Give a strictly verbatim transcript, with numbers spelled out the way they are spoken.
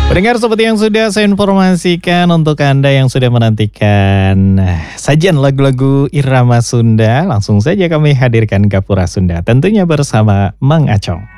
Pendengar, seperti yang sudah saya informasikan untuk Anda yang sudah menantikan sajian lagu-lagu irama Sunda, langsung saja kami hadirkan Gapura Sunda, tentunya bersama Mang Acong.